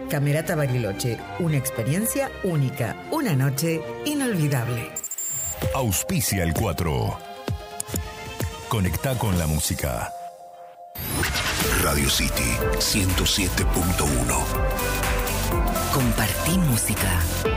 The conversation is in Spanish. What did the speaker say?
Camerata Bariloche, una experiencia única, una noche inolvidable. Auspicia el 4. Conecta con la música. Radio City 107.1. Compartí música.